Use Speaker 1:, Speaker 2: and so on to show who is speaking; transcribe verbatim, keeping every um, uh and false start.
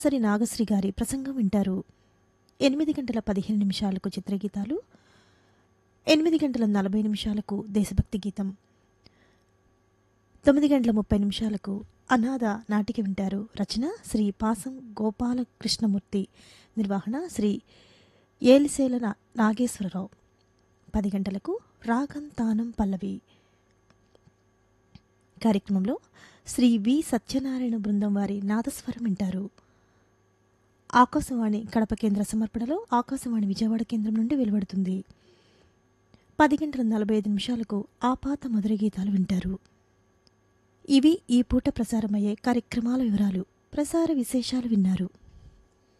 Speaker 1: సరి నాగశ్రీ గారి ప్రసంగం వింటారు. ఎనిమిది గంటల పదిహేను నిమిషాలకు చిత్రగీతాలు, ఎనిమిది గంటల నలభై నిమిషాలకు దేశభక్తి గీతం, తొమ్మిది గంటల ముప్పై నిమిషాలకు అనాథ నాటిక వింటారు. రచన శ్రీ పాసం గోపాలకృష్ణమూర్తి, నిర్వహణ శ్రీ ఏలిసేల నా- నాగేశ్వరరావు. పది గంటలకు రాగం తానం పల్లవి కార్యక్రమంలో శ్రీ వి సత్యనారాయణ బృందం వారి నాదస్వరం వింటారు. ఆకాశవాణి కడప కేంద్ర సమర్పణలో ఆకాశవాణి విజయవాడ కేంద్రం నుండి వెలువడుతుంది. పది గంటల నలభై ఐదు నిమిషాలకు ఆపాత మధుర గీతాలు వింటారు. ఇవి ఈ పూట ప్రసారమయ్యే కార్యక్రమాల వివరాలు. ప్రసార విశేషాలు విన్నారు.